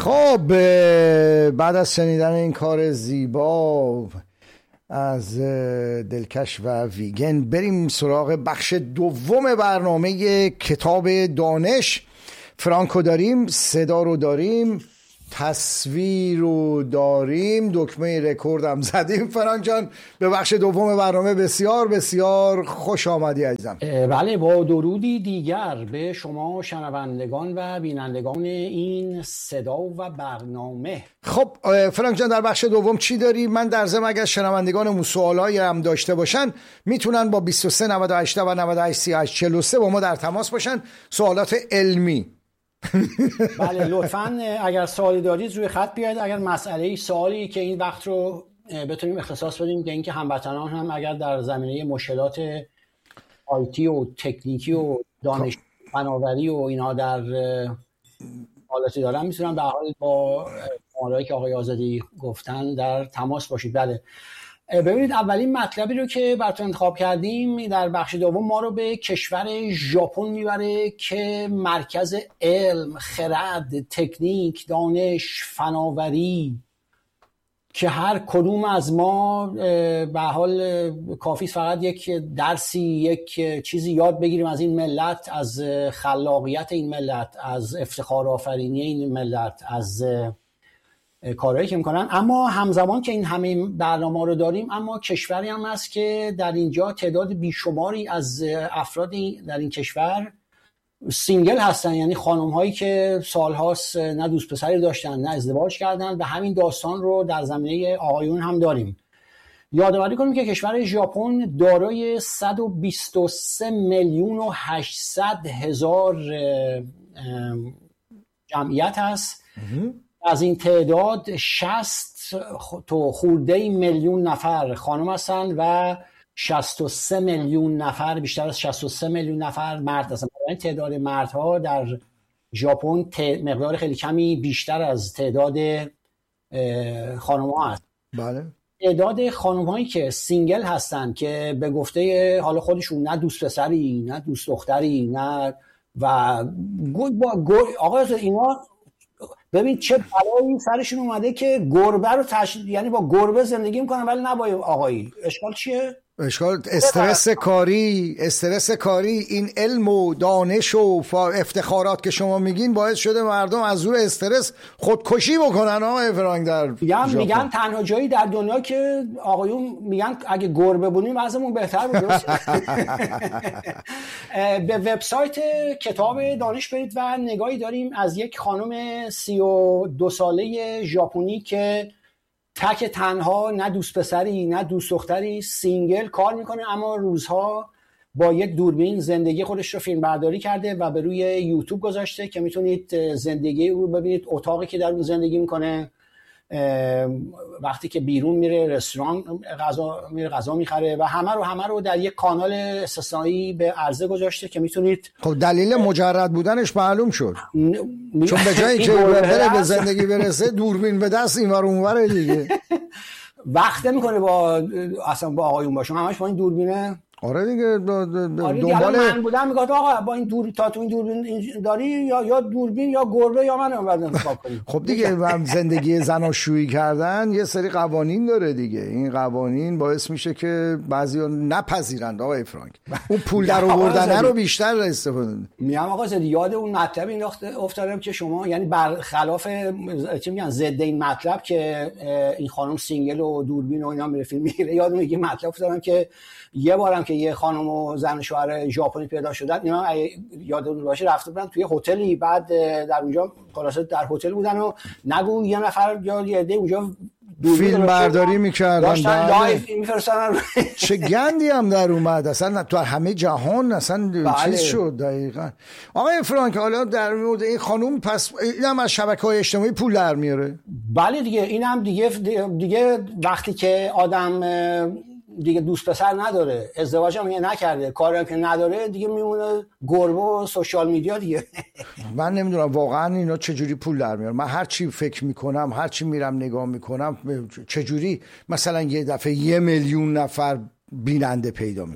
خب بعد از شنیدن این کار زیبا از دلکش و ویگن بریم سراغ بخش دوم برنامه کتاب دانش. فرانکو داریم، صدا رو داریم، تصویر رو داریم، دکمه رکورد هم زدیم. فرانک جان به بخش دوم برنامه بسیار بسیار خوش آمدی عزیزم. بله، با درودی دیگر به شما شنوندگان و بینندگان این صدا و برنامه. خب فرانک جان در بخش دوم چی داری؟ من در ضمن اگر شنوندگان سوالایی هم داشته باشن میتونن با 23 98 و 98 38 43 با ما در تماس باشن، سوالات علمی. بله لطفاً اگر سوالی دارید روی خط بیاید. اگر مسئله سوالی که این وقت رو بتونیم اختصاص بدیم به اینکه هموطنان هم اگر در زمینه مشکلات آیتی و تکنیکی و دانش فناوری و اینا در حالتی دارن میتونن به حال با مالایی که آقای آزادی گفتن در تماس باشید. بله ببینید، اولین مطلبی رو که براتون انتخاب کردیم در بخش دوم ما رو به کشور ژاپن میبره که مرکز علم، خرد، تکنیک، دانش، فناوری که هر کدوم از ما به حال کافی فقط یک درسی، یک چیزی یاد بگیریم از این ملت، از خلاقیت این ملت، از افتخار آفرینی این ملت، از کارهایی که میکنن. اما همزمان که این همه برنامه رو داریم، اما کشوری هم هست که در اینجا تعداد بیشماری از افراد در این کشور سینگل هستن، یعنی خانم هایی که سالهاست نه دوست پسری داشتن نه ازدواج کردن و همین داستان رو در زمینه آقایون هم داریم. یادآوری کنیم که کشور ژاپن دارای 123 میلیون و 800 هزار جمعیت هست. از این تعداد 60 تا خورده میلیون نفر خانم هستن و 63 میلیون نفر، بیشتر از 63 میلیون نفر مرد هستن. این تعداد مردها در ژاپن مقدار خیلی کمی بیشتر از تعداد خانم ها هست. بله. تعداد خانم هایی که سینگل هستن که به گفته حال خودشون نه دوست پسری نه دوست دختری نه و آقا اینا ببین چه بلایی سرشون اومده که گربه رو یعنی با گربه زندگی میکنن ولی نه با آقایی. اشکال چیه؟ اشکال استرس کاری. این علم و دانش و افتخارات که شما میگین باعث شده مردم از زور استرس خودکشی بکنن. آقای فرانک در میگن تنها جایی در دنیا که آقایون میگن اگه گربه بودیم وضعمون بهتر بود. به وبسایت کتاب دانش برید و نگاهی داریم از یک خانم 32 ساله ژاپنی که تک تنها، نه دوست پسری نه دوست دختری، سینگل کار میکنه، اما روزها با یک دوربین زندگی خودش رو فیلم برداری کرده و به روی یوتیوب گذاشته که میتونید زندگی او رو ببینید. اتاقی که در اون زندگی میکنه، وقتی که بیرون میره رستوران غذا میخره و همه رو در یک کانال استثنایی به عرضه گذاشته که میتونید. خب دلیل مجرد بودنش معلوم شد، چون به جایی که بره به زندگی برسه دوربین به دست اینور اونور دیگه وقت نمیکنه با اصلا با آقایون باشه، همش با این دوربینه. آره دیگه دنبال من بودم میگفت آقا با این تو این دوربین داری یا دوربین یا گربه یا من بعد انتخاب کنی. خب دیگه زندگی زناشویی کردن یه سری قوانین داره دیگه. این قوانین باعث میشه که بعضیا نپذیرند آقای فرانک اون پول در آوردن رو بیشتر استفاده. میام آقا زدی یاد اون مطلب این افتادم که شما یعنی برخلاف چی میگن ضد این مطلب که این خانم سینگل و دوربین و اینا میره فیلم میگیره، یادم میگه مطلب افتادم که یه بارم که یه خانم و زن و شوهر ژاپنی پیدا شدن، اینا یادتون باشه رفته بودن توی هتلی، بعد در اونجا خلاصه در هتل بودن و نگو یه نفر یا یه عده اونجا فیلم برداری میکردن، لایو میفرستادن. چه گندی هم در اومد اصلا تو همه جهان اصلا چیز شد. دقیقاً آقای فرانک حالا در مورد این خانم، پس اینم از شبکه‌های اجتماعی پول در میاره؟ بله دیگه، اینم دیگه وقتی که آدم دیگه دوست پسر نداره، ازدواج هم نکرده، کاری هم که نداره، دیگه میمونه گربه و سوشال میدیا دیگه. من نمیدونم واقعا اینا چجوری پول در میارن. من هر چی فکر میکنم، هر چی میرم نگاه میکنم، چجوری مثلا یه دفعه 1 میلیون نفر بیننده پیدا میکنن.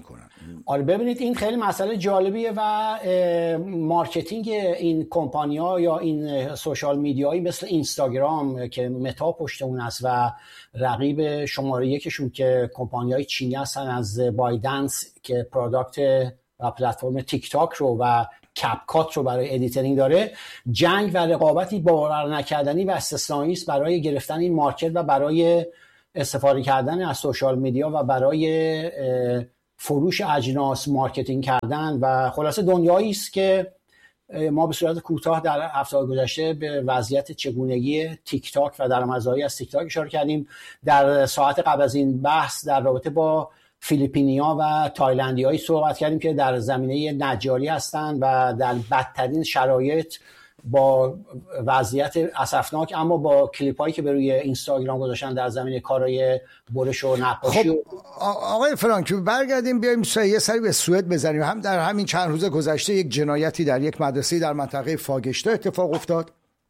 آره ببینید این خیلی مسئله جالبیه و مارکتینگ این کمپانی‌ها یا این سوشال میدیایی مثل اینستاگرام که متا پشت اون است و رقیب شماره یکشون که کمپانی‌های چینی هستن از بایدنس که پروداکت و پلتفرم تیک تاک رو و کپ کات رو برای ادیتینگ داره، جنگ و رقابتی باور نکردنی و استثنایی است برای گرفتن این مارکت و برای استفاده کردن از سوشال میدیا و برای فروش اجناس مارکتینگ کردن و خلاصه دنیایی است که ما به صورت کوتاه در هفته گذشته به وضعیت چگونگی تیک تاک و درآمدزایی از تیک تاک اشاره کردیم. در ساعت قبل از این بحث در رابطه با فیلیپینیا و تایلندیایی صحبت کردیم که در زمینه نجاری هستند و در بدترین شرایط با وضعیت اسفناک اما با کلیپایی که به روی اینستاگرام گذاشتن در زمینه کارهای برش و نقاشی. خب آقای فرانک برگردیم بیایم یه سری به سوئد بزنیم. هم در همین چند روز گذشته یک جنایتی در یک مدرسه در منطقه فاگشتا اتفاق افتاد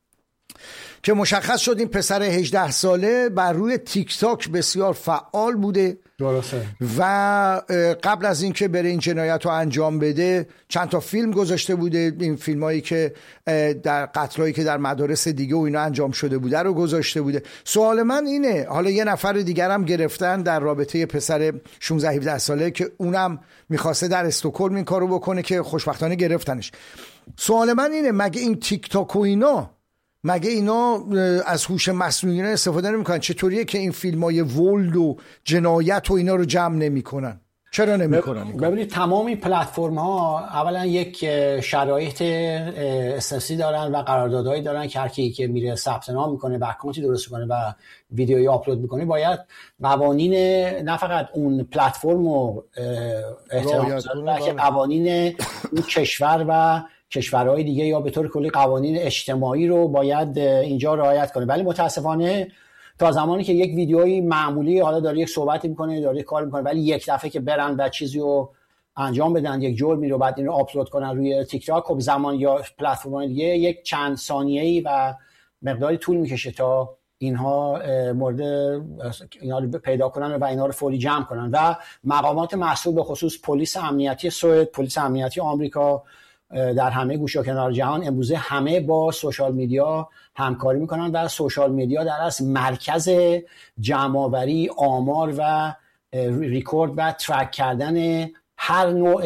که مشخص شد این پسر 18 ساله بر روی تیک تاک بسیار فعال بوده. درسته. و قبل از اینکه بره این جنایت رو انجام بده چند تا فیلم گذاشته بوده. این فیلم هایی که در قتلایی که در مدارس دیگه و اینا انجام شده بوده رو گذاشته بوده. سوال من اینه، حالا یه نفر دیگر هم گرفتن در رابطه پسر 16-17 ساله که اونم میخواسته در استکهلم این کارو بکنه که خوشبختانه گرفتنش. سوال من اینه مگه این تیک تاک و اینا مگه اینا از هوش مصنوعی استفاده نمیکنن؟ چطوریه که این فیلمای ولد و جنایت و اینا رو جمع نمیکنن؟ چرا نمیکنن؟ ببینید تمام این پلتفرم ها اولا یک شرایط اساسی دارن و قراردادهایی دارن که هر کی که میره ثبت نام میکنه و اکانتی درست میکنه و ویدیویی آپلود میکنه باید قوانین نه فقط اون پلتفرم رو احترام بذاره که قوانین اون کشور و کشورهای دیگه یا به طور کلی قوانین اجتماعی رو باید اینجا رعایت کنه. ولی متاسفانه تا زمانی که یک ویدیویی معمولی حالا داره یک صحبتی میکنه داره کار میکنه ولی یک دفعه که برن و چیزی رو انجام بدن یک جرمی رو بعد این رو آپلود کنن روی تیک تاک خب زمان یا پلتفرم دیگه یک چند ثانیه‌ای و مقداری طول میکشه تا اینها مورد اینا رو پیدا کنن و اینا رو فوری جمع کنن و مقامات مسئول به خصوص پلیس امنیتی سوئد، پلیس امنیتی آمریکا در همه گوشه و کنار جهان امروزه همه با سوشال میدیا همکاری میکنن و سوشال میدیا در اصل مرکز جمع‌آوری آمار و ریکورد و ترک کردن هر نوع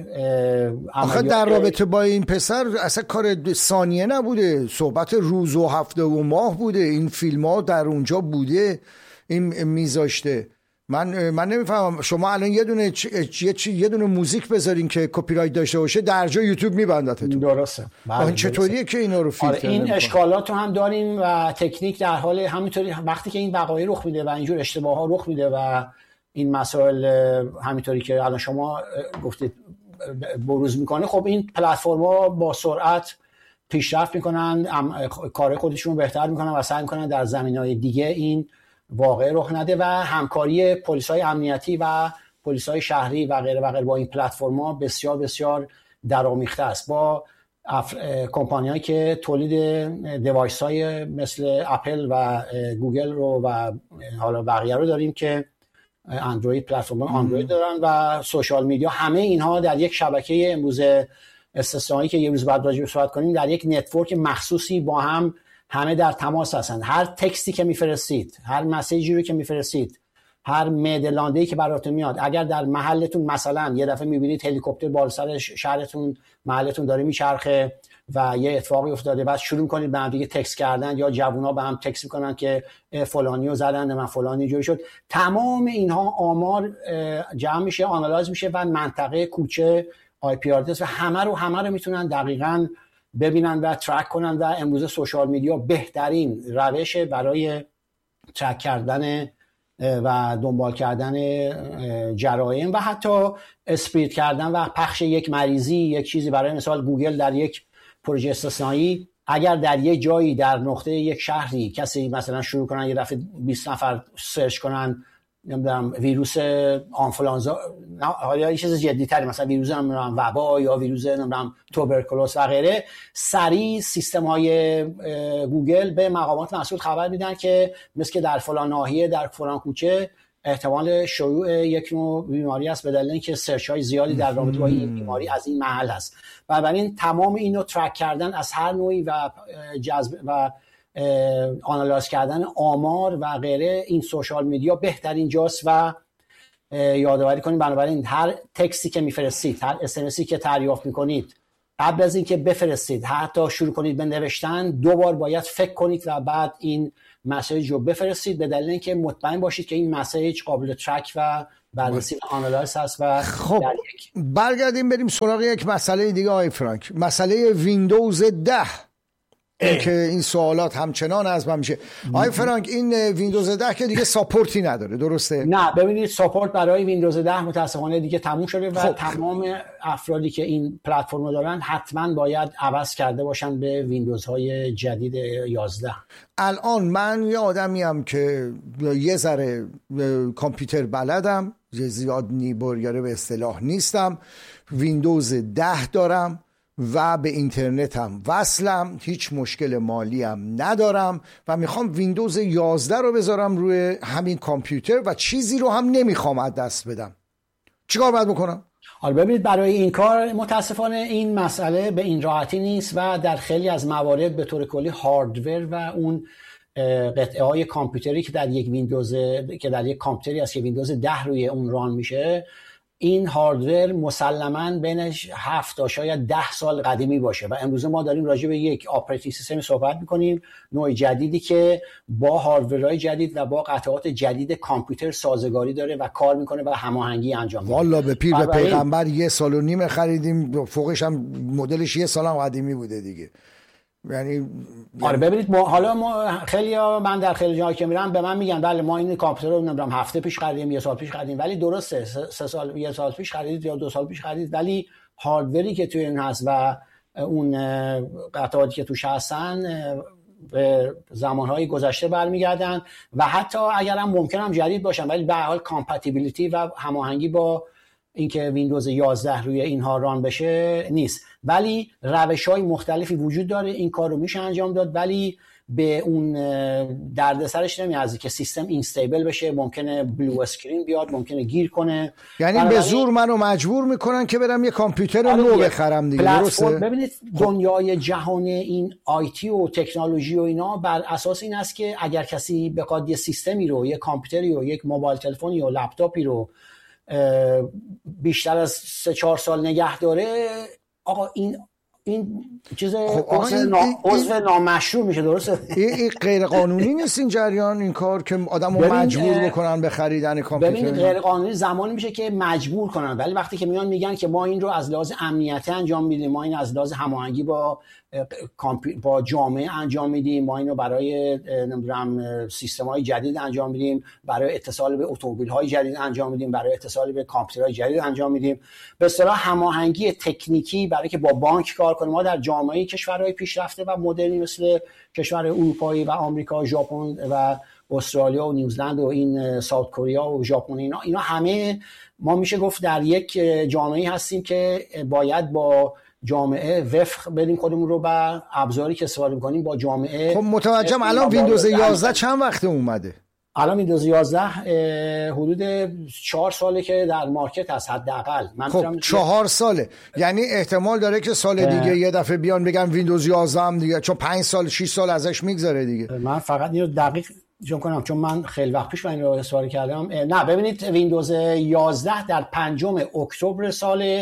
آخه در رابطه با این پسر اصلا کار ثانیه نبوده، صحبت روز و هفته و ماه بوده. این فیلم ها در اونجا بوده این میذاشته. من نمیفهمم شما الان یه دونه موزیک بذارین که کپی رایت داشته باشه در جای یوتیوب میبندتتون. درسته. چطوریه که اینا رو فیلتر این اشکالات رو هم داریم و تکنیک در حال همینطوری وقتی که این وقایع رخ میده و اینجور اشتباه ها رخ میده و این مسائل همینطوری که الان شما گفتید بروز میکنه خب این پلتفرم‌ها با سرعت پیشرفت میکنن، کار خودشون بهتر میکنن و سعی میکنن در زمینه‌های دیگه این واقع رخ نده و همکاری پلیس‌های امنیتی و پلیس‌های شهری و غیره و غیره با این پلتفرم‌ها بسیار بسیار درآمیخته است. با کمپانی‌هایی که تولید دیوایس‌های مثل اپل و گوگل رو و حالا بقیه رو داریم که اندروید پلتفرم اندروید دارن و سوشال میدیا، همه اینها در یک شبکه امروز استثنایی که یه روز بعد راجع بهش صحبت کنیم در یک نتورک مخصوصی با هم همه در تماس هستند. هر تکستی که میفرستید، هر مسیجی رو که میفرستید، هر مدلنده‌ای که براتون میاد، اگر در محلتون مثلا یه دفعه میبینید هلیکوپتر بالا سر شهرتون محلتون داره میچرخه و یه اتفاقی افتاده بعد شروع کنید به هم دیگه تکست کردن یا جوونا به هم تکست میکنن که فلانیو زدن من فلانی جوری شد، تمام اینها آمار جمع میشه، آنالایز میشه و منطقه، کوچه، آی پی آدرس و همه رو میتونن دقیقاً ببینن و ترک کنن و امروز سوشال میدیا بهترین روش برای ترک کردن و دنبال کردن جرایم و حتی اسپرید کردن و پخش یک مریضی، یک چیزی. برای مثال گوگل در یک پروژه استثنایی اگر در یک جایی در نقطه یک شهری کسی مثلا شروع کنن یه دفعه 20 نفر سرچ کنن نمیدونم ویروس آنفولانزا، حالا یه چیز جدی‌تری مثلا ویروس نمیدونم وبا یا ویروس نمیدونم توبرکولوز و غیره، سریع سیستم‌های گوگل به مقامات مسئول خبر میدن که مثل که در فلان ناحیه در فلان کوچه احتمال شیوع یک نوع بیماری است به دلیل اینکه سرچ های زیادی در رابطه با این بیماری از این محل هست. بنابراین تمام اینو ترک کردن از هر نوعی و جذب و آنالیز کردن آمار و غیره این سوشال میدیا بهترین جاست و یادآوری کنید بنابراین هر تکستی که میفرستید، هر اس‌ام‌اسی که دریافت میکنید، قبل از اینکه بفرستید حتی شروع کنید به نوشتن 2 بار باید فکر کنید و بعد این مسیج رو بفرستید به دلیل اینکه مطمئن باشید که این مسیج قابل ترک و بررسی و آنالیز هست. و خب برگردیم بریم سراغ یک مسئله دیگه آقای فرانک، مسئله ویندوز 10 که این سوالات همچنان از من میشه. آقای فرانک این ویندوز 10 که دیگه ساپورتی نداره درسته؟ نه ببینید ساپورت برای ویندوز 10 متاسفانه دیگه تموم شده و تمام افرادی که این پلتفرم دارن حتما باید عوض کرده باشن به ویندوزهای جدید 11. الان من یه آدمیم که یه ذره کامپیوتر بلدم، زیاد نیبرگره به اصطلاح نیستم، ویندوز 10 دارم و به اینترنتم وصلم، هیچ مشکل مالی هم ندارم و میخوام ویندوز 11 رو بذارم روی همین کامپیوتر و چیزی رو هم نمیخوام از دست بدم. چیکار باید بکنم؟ حالا ببینید برای این کار متاسفانه این مسئله به این راحتی نیست و در خیلی از موارد به طور کلی هاردور و اون قطعه های کامپیوتری که در یک ویندوز که در یک کامپیوتری است که ویندوز 10 روی اون ران میشه، این هاردور مسلماً بینش 7 تا شاید 10 سال قدیمی باشه و امروز ما داریم راجع به یک آپراتینگ سیستم صحبت می‌کنیم، نوع جدیدی که با هاردورهای جدید و با قطعات جدید کامپیوتر سازگاری داره و کار میکنه و هماهنگی انجام میده. والا به پیر به پیغمبر 1.5 سال خریدیم، فوقش هم مدلش 1 سال هم قدیمی بوده دیگه. یعنی آره ببینید حالا ما من در خیلی جاها که میرم به من میگن بله ما این کامپیوتر رو نمیدونم هفته پیش خریدیم 1 سال پیش خریدیم، ولی درسته 3 سال 1 سال پیش خریدید یا 2 سال پیش خریدید، ولی هاردوری که توی این هست و اون قطعاتی که توش هستن به زمانهای گذشته برمیگردن و حتی اگر هم ممکن هم جدید باشن ولی به هر حال کامپتیبیلیتی و هماهنگی با اینکه ویندوز 11 روی اینها ران بشه نیست. ولی روش‌های مختلفی وجود داره این کار رو میشه انجام داد، ولی به اون دردسرش نمیارزه که سیستم اینستیبل بشه، ممکنه بلو اسکرین بیاد، ممکنه گیر کنه. یعنی به زور منو مجبور میکنن که برم یه کامپیوتر نو بخرم دیگه، درسته؟ ببینید دنیای جهان این آیتی و تکنولوژی و اینا بر اساس این است که اگر کسی بخواد یه سیستمی رو، یه کامپیوتری رو، یک موبایل تلفنی و لپتاپی رو بیشتر از 3-4 سال نگه داره، آقا این چیز عضو نامشروع میشه، درسته؟ این غیر قانونی نیست این جریان، این کار که آدمو مجبور بکنن به خریدن کامپیوتر؟ ببینید غیر قانونی زمانی میشه که مجبور کنن، ولی وقتی که میگن که ما این رو از لحاظ امنیتی انجام میدیم، ما این از لحاظ هماهنگی با جامعه انجام میدیم، ما اینو برای نمیدونم سیستم‌های جدید انجام میدیم، برای اتصال به اتومبیل‌های جدید انجام میدیم، برای اتصال به کامپیوترهای جدید انجام میدیم، به اصطلاح هماهنگی تکنیکی برای که با بانک کار کنیم. ما در جامعه کشورهای پیشرفته و مدرنی مثل کشور اروپایی و آمریکا و ژاپن و استرالیا و نیوزلند و این ساوت کره و ژاپن، اینا همه ما میشه گفت در یک جامعه هستیم که باید با جامعه وفق بدیم خودمون رو و ابزاری که استفاده می‌کنیم با جامعه. خب متوجهم. الان ویندوز 11 چند وقت اومده؟ الان ویندوز 11 حدود 4 ساله که در مارکت هست حداقل. خب 4 ساله، یعنی احتمال داره که سال دیگه یه دفعه بیان بگن ویندوز 11 هم دیگه، چون 5 سال 6 سال ازش میگذره دیگه. من فقط اینو دقیق جون کنم چون من خیلی وقت پیش این رو استفاده کردم. نه ببینید ویندوز 11 در 5 اکتبر سال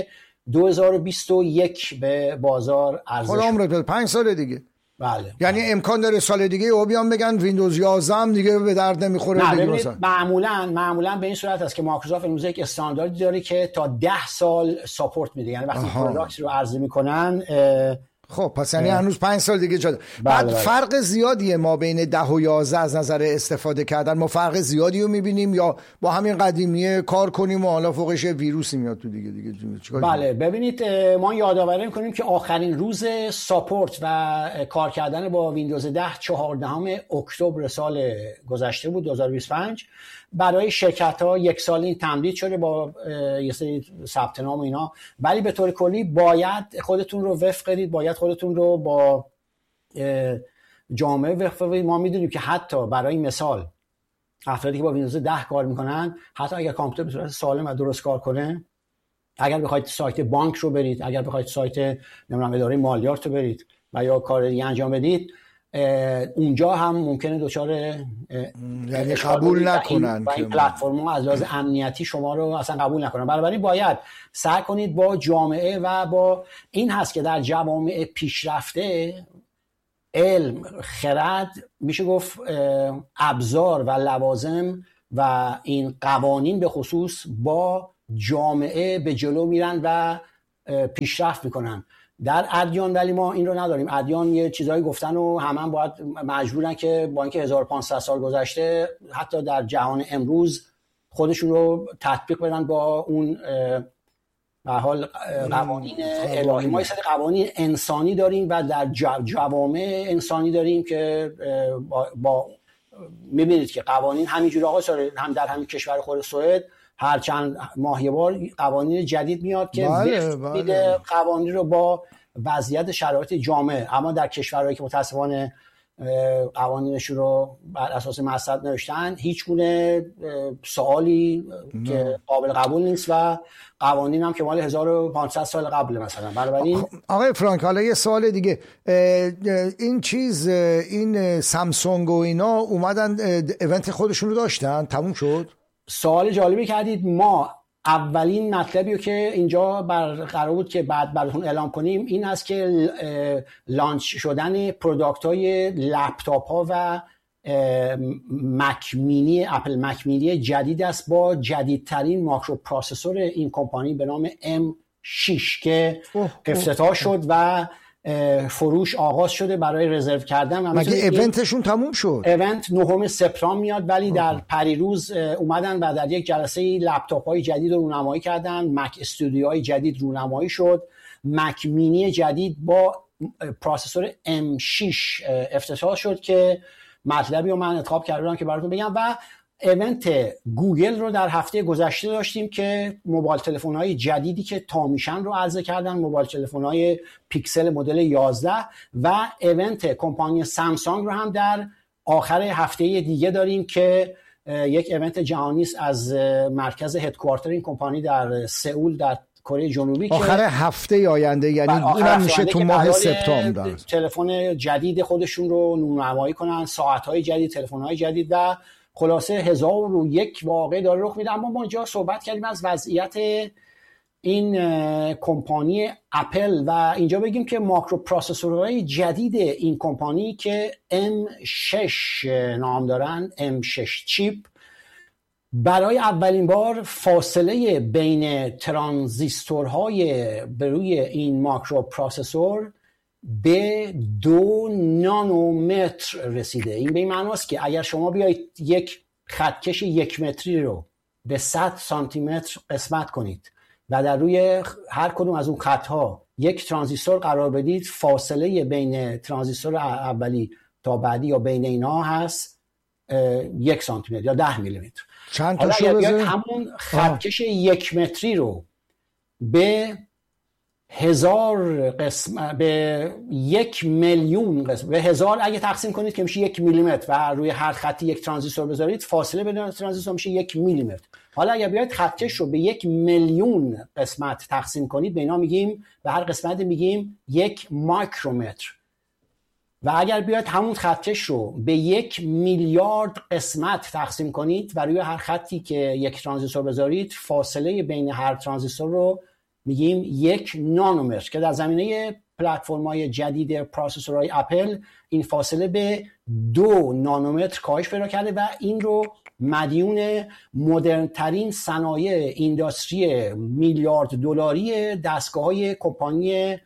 2021 به بازار عرضه شد. عمر 5 سال دیگه. بله. یعنی امکان داره سال دیگه او بیان بگن ویندوز 11 هم دیگه به درد نمیخوره دیگه مثلا. معمولا به این صورت است که مایکروسافت امروز یک استانداردی داره که تا 10 سال ساپورت میده، یعنی وقتی پروداکت رو عرضه میکنن. خب پس یعنی هنوز 5 سال دیگه جاده. بعد فرق زیادیه ما بین 10 و 11 از نظر استفاده کردن، ما فرق زیادی رو میبینیم یا با همین قدیمیه کار کنیم و حالا فوقش ویروسی میاد تو دیگه بله ببینید ما یادآوری میکنیم که آخرین روز ساپورت و کار کردن با ویندوز 10 14 اکتبر سال گذشته بود 2025. برای شرکت‌ها 1 سال این تمدید شده با یه سری ثبت نام و اینا، ولی به طور کلی باید خودتون رو وفق بدید، باید خودتون رو با جامعه وفق بدید. ما میدونیم که حتی برای مثال افرادی که با ویندوز 10 کار میکنن، حتی اگر کامپیوتر به صورت سالم و درست کار کنه، اگر بخواید سایت بانک رو برید، اگر بخواید سایت نمیدونم اداره مالیات رو برید و یا کار دیگه انجام بدید، اونجا هم ممکنه دچار یعنی قبول نکنن و این پلتفرم‌ها از لحاظ امنیتی شما رو اصلا قبول نکنن. بنابراین باید سعی کنید با جامعه و با این هست که در جوامع پیشرفته علم، خرد، میشه گفت ابزار و لوازم و این قوانین به خصوص با جامعه به جلو میرن و پیشرفت میکنن. در ادیان ولی ما این رو نداریم. ادیان یه چیزایی گفتن و همه باید مجبورن که با اینکه 1500 سال گذشته حتی در جهان امروز خودشون رو تطبیق بدن با اون به حال قوانین الهی. ما یه سری قوانین انسانی داریم و در جوامع انسانی داریم که با میبینید که قوانین همینجوری آقا هم در همین کشور خود سوئد هر چند ماه یه بار قوانین جدید میاد که بله. قوانین رو با وضعیت شرایط جامعه، اما در کشورهایی که متاسفانه قوانینش رو بر اساس مذهب نوشتن هیچ گونه سوالی که قابل قبول نیست و قوانین هم که مال 1500 سال قبل مثلا. بنابراین آقای فرانک، حالا یه سوال دیگه، این سامسونگ و اینا اومدن ایونت خودشون رو داشتن، تموم شد؟ سوال جالبی کردید. ما اولین مطلبی رو که اینجا قرار بود که بعد براتون اعلام کنیم این است که لانچ شدن پروداکت های لپتاپ ها و مک مینی، اپل مک مینی جدید است با جدیدترین ماکرو پروسسور این کمپانی به نام M6 که افتتاح شد و فروش آغاز شده برای رزرو کردن. مگه ایونتشون تموم شد؟ ایونت 9 سپتامبر میاد، ولی در پریروز اومدن و در یک جلسه لپتاپ های جدید رو رونمایی کردن. مک استودیوهای جدید رونمایی شد، مک مینی جدید با پروسسور M6 افتتاح شد که مطلبی رو من انتخاب کردم که براتون بگم. و ایونت گوگل رو در هفته گذشته داشتیم که موبایل تلفن‌های جدیدی که تا میشن رو عرضه کردن، موبایل تلفن‌های پیکسل مدل 11 و ایونت کمپانی سامسونگ رو هم در آخر هفته دیگه داریم که یک ایونت جهانی است از مرکز هدکوارتر این کمپانی در سئول در کره جنوبی آخر هفته آینده، یعنی اونم میشه تو ماه سپتامبر تلفن جدید خودشون رو نمایی کنن، ساعت‌های جدید، تلفن‌های جدید و خلاصه 1001 واقعه داره رخ میده. اما ما اینجا صحبت کردیم از وضعیت این کمپانی اپل و اینجا بگیم که ماکرو پروسسورهای جدید این کمپانی که M6 نام دارن، M6 چیپ، برای اولین بار فاصله بین ترانزیستورهای بروی این ماکرو پروسسور به 2 نانومتر رسیده. این به این معناست که اگر شما بیایید یک خطکش 1 متری رو به 100 سانتی متر قسمت کنید و در روی هر کدوم از اون خطها یک ترانزیستور قرار بدید، فاصله بین ترانزیستور اولی تا بعدی یا بین اینا هست 1 سانتی متر یا 10 میلی متر. چند تا شو بزنید؟ همون خطکش 1 متری رو به 1000 قسمت، به 1 میلیون قسمت، به 1000 اگه تقسیم کنید که میشه 1 میلی متر و روی هر خطی یک ترانزیستور بذارید، فاصله بین ترانزیستور میشه 1 میلی متر. حالا اگه بیاید خطکش رو به 1 میلیون قسمت تقسیم کنید، به اینا میگیم، به هر قسمت میگیم 1 مایکرومتر. و اگر بیاید همون خطکش رو به 1 میلیارد قسمت تقسیم کنید و روی هر خطی که یک ترانزیستور بذارید، فاصله بین هر ترانزیستور رو میگیم 1 نانومتر که در زمینه پلتفرم‌های جدید پروسسورهای اپل این فاصله به 2 نانومتر کاهش پیدا کرده و این رو مدیون مدرن‌ترین صنایع اینداستری میلیارد دلاری دستگاه‌های کمپانی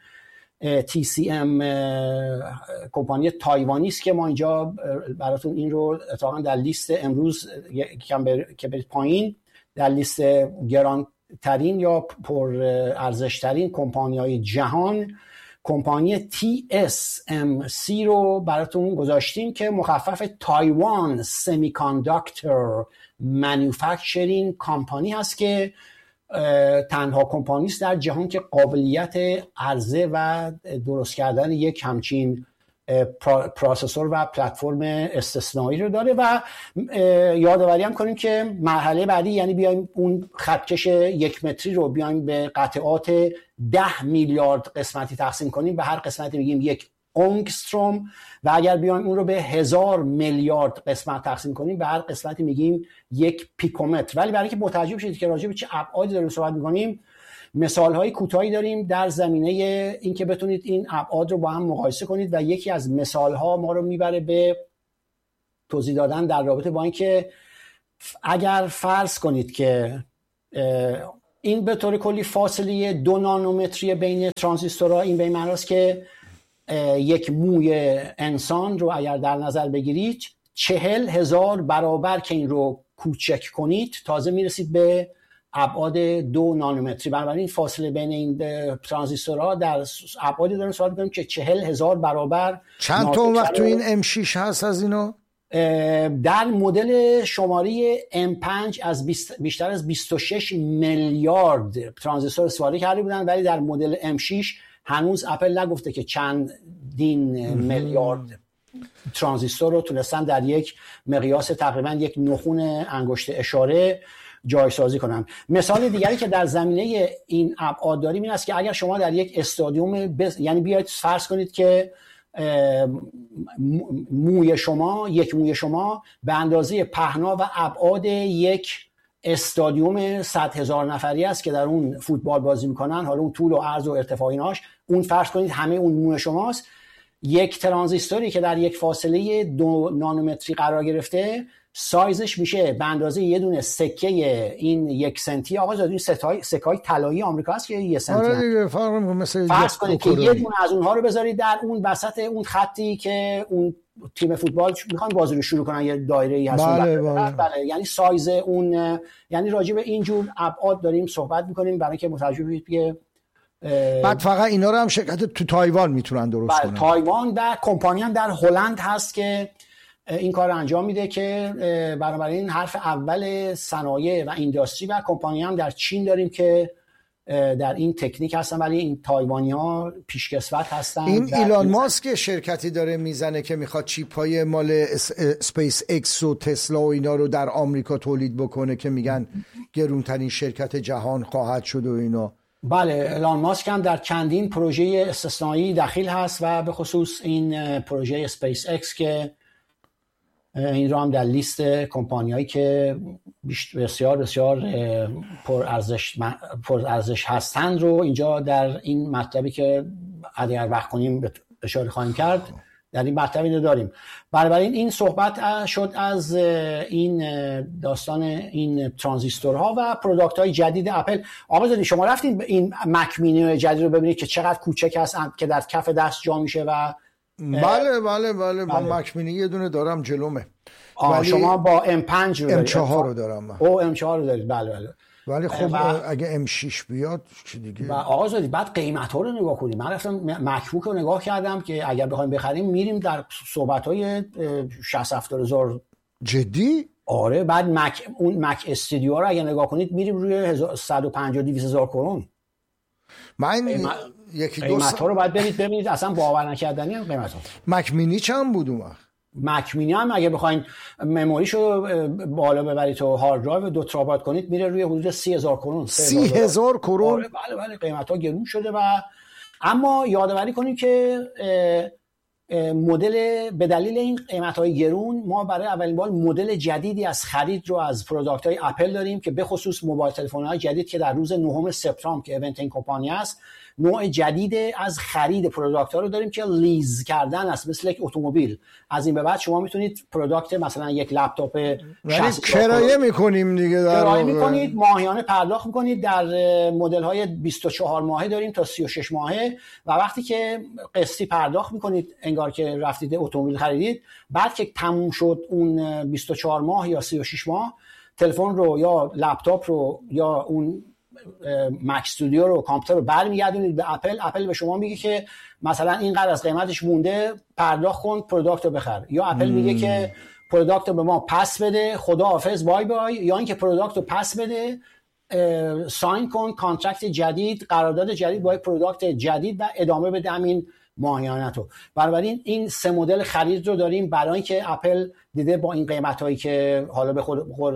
TCM، کمپانی تایوانی است که ما اینجا براتون این رو اتفاقا در لیست امروز که برید پایین، در لیست گرانترین یا پر ارزشترین کمپانی‌های جهان، کمپانی TSMC رو براتون گذاشتیم که مخفف تایوان سمیکانداکتور مانیفکتچرینگ کمپانی هست که تنها کمپانی است در جهان که قابلیت عرضه و درست کردن یک همچین پروسسور و پلتفرم استثنایی رو داره. و یادآوری هم کنیم که مرحله بعدی یعنی بیایم اون خطکش 1 متری رو بیایم به قطعات 10 میلیارد قسمتی تقسیم کنیم، به هر قسمتی میگیم 1 آنگستروم، و اگر بیایم اون رو به 1000 میلیارد قسمت تقسیم کنیم به هر قسمتی میگیم 1 پیکومتر. ولی برای که متوجه بشید که راجع به چه ابعادی داریم صحبت میکنیم، مثال‌های کوتاهی داریم در زمینه اینکه بتونید این ابعاد رو با هم مقایسه کنید، و یکی از مثال‌ها ما رو میبره به توضیح دادن در رابطه با اینکه اگر فرض کنید که این به طور کلی فاصله 2 نانومتری بین ترانزیستورها، این به این معنی است که یک موی انسان رو اگر در نظر بگیرید 40,000 برابر که این رو کوچک کنید تازه میرسید به ابعاد 2 نانومتری. بنابراین فاصله بین این ترانزیستورها در ابعادی داریم صحبت می‌کنیم که 40,000 برابر. چند تا وقت تو این M6 هست از اینو؟ در مدل شماره M5 از بیشتر از 26 میلیارد ترانزیستور استفاده کرده بودن، ولی در مدل M6 هنوز اپل نگفته که چندین میلیارد ترانزیستور رو تونستن در یک مقیاس تقریبا 1 نخون انگشت اشاره جایسازی کنن. مثال دیگری که در زمینه این ابعاد داریم این است که اگر شما در یک استادیوم یعنی بیاید فرض کنید که موی شما به اندازه پهنا و ابعاد یک استادیوم 100,000 نفری است که در اون فوتبال بازی میکنن، حالا اون طول و عرض و ارتفاع ایناش، اون فرض کنید همه اون موی شماست. یک ترانزیستوری که در یک فاصله 2 نانومتری قرار گرفته سایزش میشه به اندازه یه دونه سکه این 1 سنتی. آقا این سکه‌های طلایی آمریکا هست که 1 سنتی. آره دیگه فرض کنید که یه دونه از اونها رو بذارید در اون وسط اون خطی که اون تیم فوتبال میخوان بازی رو شروع کنن، یه دایره‌ای هست. بله. یعنی سایز اون، یعنی راجع به این جور ابعاد داریم صحبت میکنیم برای که متوجه بشید که بعد فقط اینا رو هم شرکت تو تایوان میتونن درست کنن. تایوان و کمپانی هم در هلند هست که این کار رو انجام میده، که بنابراین حرف اول صنایع و اینداستری و کمپانی هم در چین داریم که در این تکنیک هستن، ولی این تایوانی‌ها پیشکسوت هستن. این ایلان ماسک شرکتی داره میزنه که میخواد چیپ‌های مال اسپیس ایکس و تسلا و اینا رو در آمریکا تولید بکنه که میگن گرونترین شرکت جهان خواهد شد و اینا. بله، ایلان ماسک هم در چندین پروژه استثنایی دخیل هست و به خصوص این پروژه اسپیس ایکس که این رو هم در لیست کمپانیایی که بسیار بسیار پرارزش هستند رو اینجا در این مطلبی که اگر وقت کنیم اشاره خواهیم کرد در این مطلبی داریم. بنابراین این صحبت شد از این داستان این ترانزیستورها و پروداکت های جدید اپل. آقا شما رفتین این مک مینی جدید رو ببینید که چقدر کوچک است که در کف دست جا میشه و بله با مک مینی یه دونه دارم جلومه. شما با M5 رو M4 رو دارم. M4 رو دارید. بله. ولی خب اگه M6 بیاد چی دیگه. آقا زادی بعد قیمت ها رو نگاه کنید. من رفتم مکبوک رو نگاه کردم که اگر بخوایم بخریم میریم در صحبت های 60-70 هزار. جدی؟ آره. بعد اون مک استودیو رو اگه نگاه کنید میریم روی 150-200 هزار کرون. من یکی قیمت ها رو باید ببینید اصلا باور نکردنی هم قیمت ها. مک مینی چند بود اون وقت؟ مک مینی هم اگه بخواین مموریشو بالا ببرید و هارد درایو 2 ترابایت کنید میره روی حدود 30,000 کرون. 30,000 کرون؟ بله قیمت ها گرون شده. و اما یادآوری کنید که مدل به دلیل این قیمت های گرون ما برای اولین بار مدل جدیدی از خرید رو از پروداکت های اپل داریم که به خصوص موبایل تلفن های جدید که در روز 9 سپتامبر که ایونت این کمپانی است، نوع جدید از خرید پروداکت ها رو داریم که لیز کردن است، مثل یک اتومبیل. از این به بعد شما میتونید پروداکت مثلا یک لپتاپ کرایه میکنیم دیگه، کرایه میکنید، ماهیانه پرداخت میکنید. در مدل های 24 ماهه داریم تا 36 ماهه و وقتی که قسطی پرداخت میکنید انگار که رفتید اتومبیل خریدید، بعد که تموم شد اون 24 ماه یا 36 ماه، تلفن رو یا لپتاپ رو یا اون مک استودیو رو کامپیوتر رو برمیگردونید به اپل به شما میگه که مثلا اینقدر از قیمتش مونده، پرداخت کن پروداکت رو بخر. یا اپل میگه که پروداکت رو به ما پس بده، خداحافظ بای بای. یا اینکه پروداکت رو پس بده، ساین کن کانترکت جدید، قرارداد جدید با پروداکت جدید و ادامه بده همین ماهیانه تو. بنابراین این 3 مدل خرید رو داریم برای اینکه اپل دیده با این قیمتایی که حالا به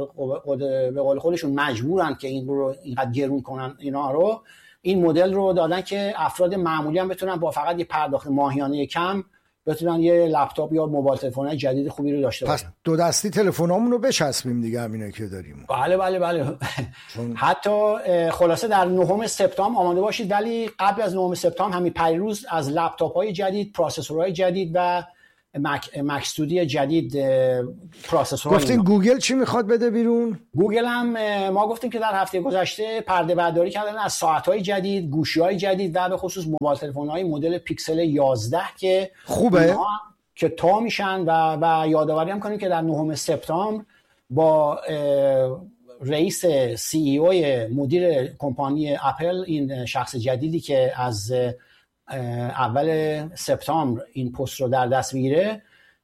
قول خودشون مجبورن که این رو اینقدر گرون کنن اینا رو، این مدل رو دادن که افراد معمولی هم بتونن با فقط یه پرداخت ماهیانه کم بتونن یه لپتاپ یا موبایل تلفن جدید خوبی رو داشته باشن. پس 2 دستی تلفنامون رو بچسبیم دیگه، همینه که داریم. بله حتی خلاصه در 9 سپتامبر آماده باشید، ولی قبل از 9 سپتامبر همین پیروز از لپتاپ‌های جدید، پروسسورهای جدید و مک استودیو جدید پروسسور. گفتین گوگل چی میخواد بده بیرون؟ گوگل هم ما گفتیم که در هفته گذشته پرده برداری کردن از ساعت‌های جدید، گوشی‌های جدید و به خصوص موبایل تلفن‌های مدل پیکسل 11 که خوبه که تا میشن و یادآوری هم کنیم که در 9 سپتامبر با رئیس CEO مدیر کمپانی اپل، این شخص جدیدی که از اول سپتامبر این پست رو در دست میگیره،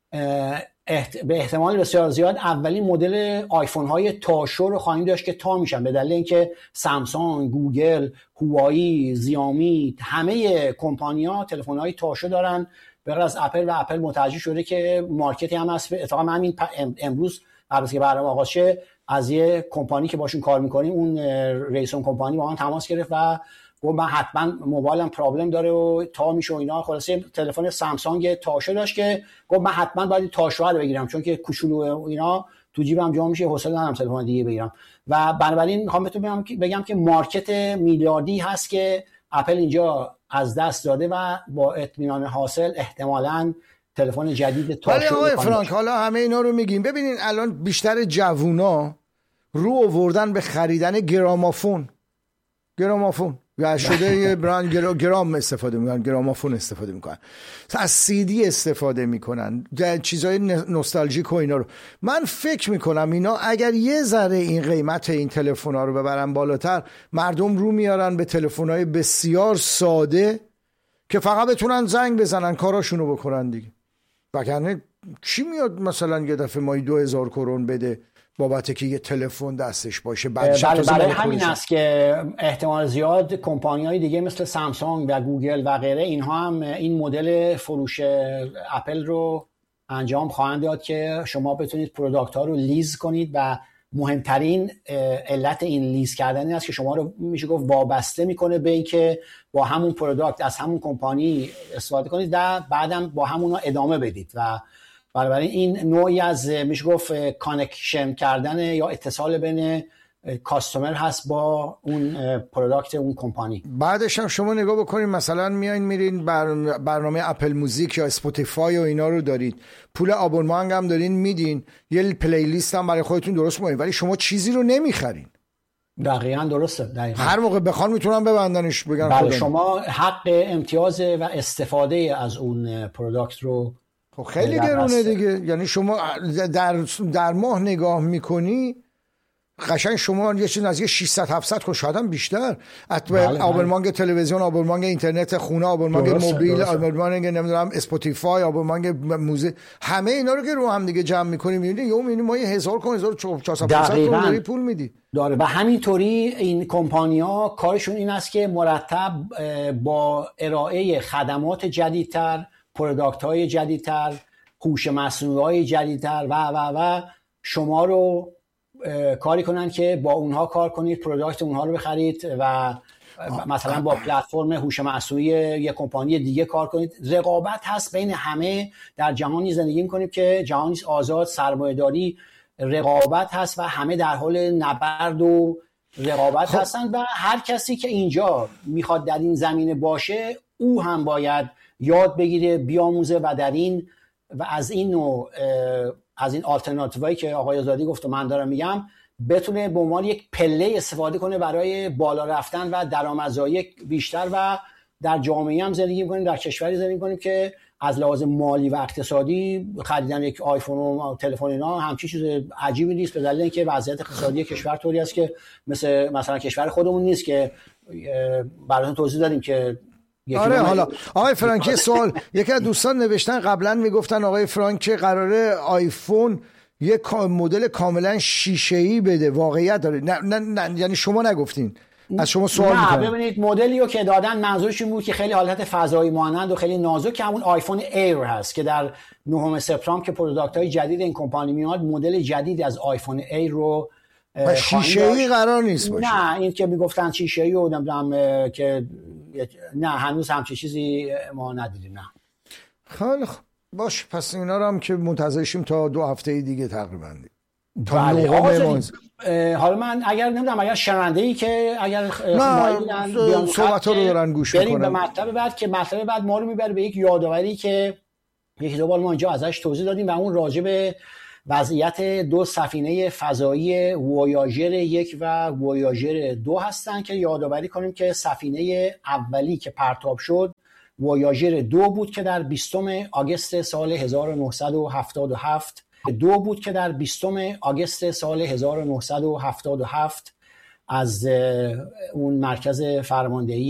به احتمال بسیار زیاد اولین مدل آیفون های تاشو رو خواهیم داشت که تا میشن، به دلیل اینکه سامسونگ، گوگل، هوایی، زیامی، همه کمپانی‌ها تلفن های تاشو دارن به غیر از اپل، و اپل متوجه شده که مارکتی هم هست. اتفاقا من امروز قبل از که برنامه آغاز شه از یه کمپانی که باشون کار میکنیم، اون رئیس اون کمپانی با من تماس گرفت و گفت من حتما موبایلم پرابلم داره و تا میشه و اینا. خلاصه تلفن سامسونگ تاشو داشت که گفت من حتما باید تاشو رو بگیرم چون که کوچولو اینا تو جیبم جا میشه، حوصله ندارم تلفن دیگه بگیرم. و بنابراین میخوام بهتون بگم که مارکت میلیاردی هست که اپل اینجا از دست داده و با اطمینان حاصل احتمالاً تلفن جدید تاشو. ولی آقای فرانک حالا همه اینا رو میگیم، ببینین الان بیشتر جوونا رو آوردن به خریدن گرامافون یا شده یه برند گرام استفاده میکنن، گرامافون استفاده میکنن، از CD استفاده میکنن، چیزای نوستالژیک و اینا رو. من فکر میکنم اینا اگر یه ذره این قیمت این تلفن‌ها رو ببرن بالاتر، مردم رو میارن به تلفن‌های بسیار ساده که فقط بتونن زنگ بزنن کاراشونو بکنن دیگه. وگرنه کی میاد مثلا یه دفعه مایی 2000 کرون بده بابت که یه تلفن دستش باشه؟ برای همین است که احتمال زیاد کمپانی‌های دیگه مثل سامسونگ و گوگل و غیره اینها هم این مدل فروش اپل رو انجام خواهند داد که شما بتونید پروداکت ها رو لیز کنید و مهمترین علت این لیز کردن این است که شما رو میشه گفت وابسته میکنه به اینکه با همون پروداکت از همون کمپانی استفاده کنید و بعدم با همونا ادامه بدید. و بنابراین این نوعی از میشه گفت کانکشن کردن یا اتصال بین کاستومر هست با اون پروداکت اون کمپانی. بعدش هم شما نگاه بکنید مثلا میایین میرین برنامه اپل موزیک یا اسپاتیفای و اینا رو دارید، پول آبونمان هم دارین میدین، یه پلیلیست هم برای خودتون درست کنید، ولی شما چیزی رو نمیخرین. دقیقاً درسته. دقیقاً. هر موقع بخوان میتونن ببندنش بگن بله شما حق امتیاز و استفاده از اون پروداکت رو خیلی گرونه دیگه. یعنی شما در ماه نگاه میکنی قشنگ شما یه چیز از 600 700 که شاید هم بیشتر آبونمانگ تلویزیون، آبونمانگ اینترنت خونه، آبونمانگ موبیل، آبونمانگ نمیدونم اسپاتیفای، آبونمانگ موزیک، همه اینا رو که رو هم دیگه جمع میکنیم میبینید ما 1000 تا 1400 پول میدی داره. و همینطوری این کمپانی‌ها کارشون این است که مرتب با ارائه خدمات جدیدتر، پروداکت‌های جدیدتر، هوش مصنوعی جدیدتر و شما رو کاری کنن که با اونها کار کنید، پروداکت اونها رو بخرید و مثلا با پلتفرم هوش مصنوعی یک کمپانی دیگه کار کنید. رقابت هست بین همه. در جهانی زندگی می‌کنیم که جهانی آزاد، سرمایه‌داری، رقابت هست و همه در حال نبرد و رقابت هستن و هر کسی که اینجا میخواد در این زمینه باشه او هم باید یاد بگیره، بیاموزه و در این و از این نوع از این آلترناتیوهایی که آقای آزادی گفت و من دارم میگم بتونه به عنوان یک پله استفاده کنه برای بالا رفتن و درآمدزایی بیشتر. و در جامعه هم زندگی می‌کنیم، در کشوری زندگی می‌کنیم که از لحاظ مالی و اقتصادی خریدن یک آیفون و تلفن اینا همچین چیز عجیبی نیست، به دلیل اینکه وضعیت اقتصادی کشور طوری است که مثلا کشور خودمون نیست که براتون توضیح دادیم که آره. حالا آقای فرانکی سوال یکی از دوستان نوشتن قبلا میگفتن آقای فرانک قراره آیفون یک مدل کاملا شیشه‌ای بده، واقعیت داره؟ نه یعنی شما نگفتین از شما سوال میکنم. نه ببینید مدلی رو که دادن منظورشون بود که خیلی حالت فضایی مانند و خیلی نازک که همون آیفون ایر هست که در 9 سپتامبر که پروداکت های جدید این کمپانی میاد مدل جدید از آیفون ایر رو شیشه‌ای قرار نیست باشه. نه این که میگفتن شیشه‌ای و نمیدونم که نه هنوز همچین چیزی ما ندیدیم. نه خیلی خوب باش، پس اینا رو هم که منتظرشیم تا 2 هفته دیگه تقریبا. حالا من اگر نمیدونم اگر شنونده‌ای که اگر صحبت‌ها رو دارن گوش می‌کنن بریم به مطلب بعد که مطلب بعد ما رو میبره به یک یادآوری که یکی دو بار ما اینجا ازش توضیح دادیم و اون راجع به وضعیت 2 سفینه فضایی وویاژر 1 و وویاژر 2 هستن که یادآوری کنیم که سفینه اولی که پرتاب شد وویاژر 2 بود که در 20 آگوست سال 1977 از اون مرکز فرماندهی